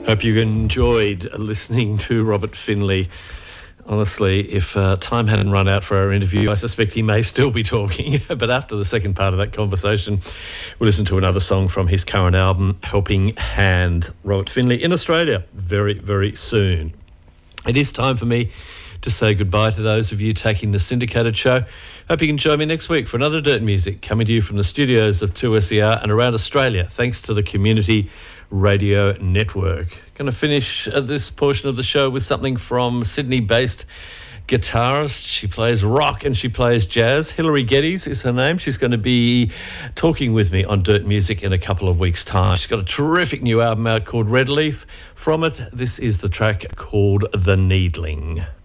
Hope you enjoyed listening to Robert Finley. Honestly, if time hadn't run out for our interview, I suspect he may still be talking. But after the second part of that conversation, we'll listen to another song from his current album, Helping Hand. Robert Finley in Australia very, very soon. It is time for me to say goodbye to those of you taking the syndicated show. Hope you can join me next week for another Dirt Music, coming to you from the studios of 2SER and around Australia, thanks to the Community Radio Network. Going to finish this portion of the show with something from Sydney-based guitarist. She plays rock and she plays jazz. Hilary Geddes is her name. She's going to be talking with me on Dirt Music in a couple of weeks' time. She's got a terrific new album out called Red Leaf. From it, this is the track called The Needling.